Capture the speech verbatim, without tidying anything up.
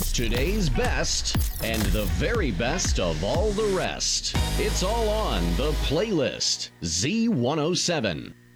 Today's best and the very best of all the rest. It's all on the playlist. Z one oh seven.